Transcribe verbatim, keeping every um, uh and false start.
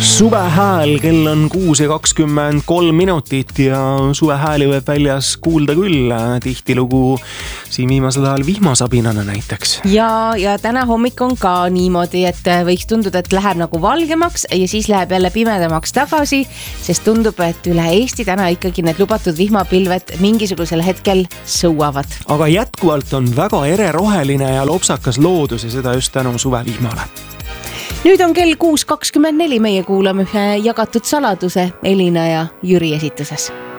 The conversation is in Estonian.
Suvehääl, kell on kuus ja kakskümmend kolm minutit ja suvehääli võib väljas kuulda küll tihtilugu siin viimasel ajal vihmasabinana näiteks. Ja, ja täna hommik on ka niimoodi, et võiks tunduda, et läheb nagu valgemaks ja siis läheb jälle pimedamaks tagasi, sest tundub, et üle Eesti täna ikkagi need lubatud vihmapilved mingisugusel hetkel sõuavad. Aga jätkuvalt on väga ereroheline ja lopsakas loodus ja seda just tänu suvevihmale. Nüüd on kell kuus kakskümmend neli, meie kuulame ühe jagatud saladuse Elina ja Jüri esituses.